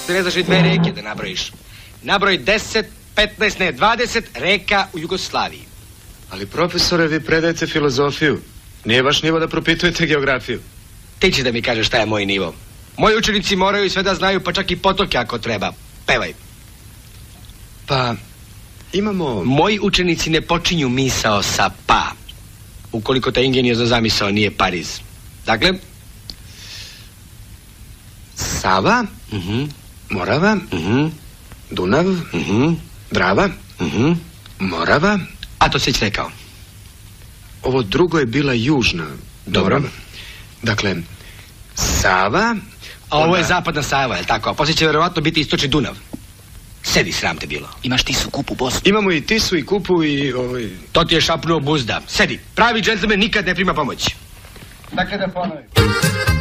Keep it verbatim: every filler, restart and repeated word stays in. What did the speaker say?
Ti ne znaš i dve reke da nabrojiš. Nabroj deset, petnaest, ne, dvadeset reka u Jugoslaviji. Ali profesore, vi predajete filozofiju. Nije vaš nivo da propitujete geografiju. Ti ćeš da mi kažeš šta je moj nivo. Moji učenici moraju sve da znaju, pa čak i potoke ako treba. Pevaj. Pa, imamo... Moji učenici ne počinju misao sa pa. Ukoliko ta ingeniozna zamisao nije Pariz. Dakle? Sava, Uh-huh. Morava, Uh-huh. Dunav, Uh-huh. Drava, Uh-huh. Morava. A to si već rekao. Ovo drugo je bila južna. Dobro. Dakle, Sava... A ovo onda... je zapadna Sava, je li tako? A poslije će verovatno biti istočni Dunav. Sedi, sram te bilo. Imaš Tisu, Kupu, Bosnu. Imamo i Tisu i Kupu i... Ovaj... To ti je šapnuo buzda. Sedi. Pravi džentlmen nikad ne prima pomoć. Dakle, da ponovim.